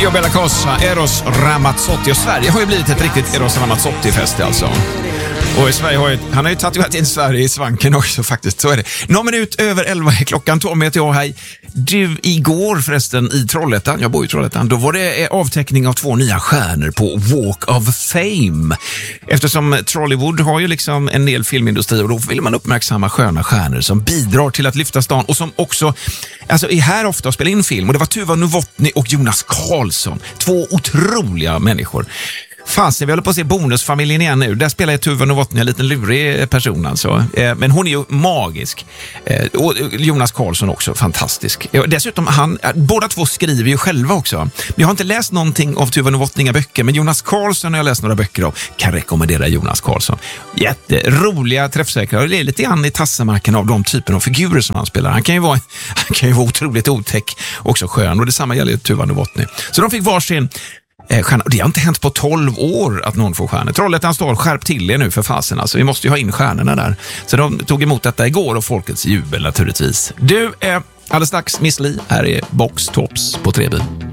Mario Bella Cosa, Eros Ramazzotti. Och Sverige har ju blivit ett riktigt Eros Ramazzotti-fest alltså. Och i Sverige han har ju tatuerat in Sverige i svanken också faktiskt, så är det. Någon minut över 11 är klockan. Tommy heter jag, hej. Du, igår förresten i Trollhättan, jag bor i Trollhättan, då var det avteckning av 2 nya stjärnor på Walk of Fame. Eftersom Trollywood har ju liksom en del filmindustri och då vill man uppmärksamma sköna stjärnor som bidrar till att lyfta stan och som också är här ofta och spelar in film. Och det var Tuva Novotny och Jonas Karlsson, 2 otroliga människor. Fanns vi håller på att se Bonusfamiljen igen nu. Där spelar Tuva Novotny en liten lurig person alltså. Men hon är ju magisk. Och Jonas Karlsson också, fantastisk. Dessutom, båda 2 skriver ju själva också. Jag har inte läst någonting av Tuva Novotny böcker, men Jonas Karlsson har jag läst några böcker av. Kan rekommendera Jonas Karlsson. Jätteroliga, träffsäkra. Och det är lite grann i tassemarken av de typen av figurer som han spelar. Han kan ju vara otroligt otäck, också skön. Och detsamma gäller Tuva Novotny. Så de fick varsin stjärna. Det har inte hänt på 12 år att någon får stjärnor. Trollhättan stad, skärp till er nu för fasen. Alltså, vi måste ju ha in stjärnorna där. Så de tog emot detta igår och folkets jubel naturligtvis. Du, alldeles strax Miss Li, här är Box Tops på Treby.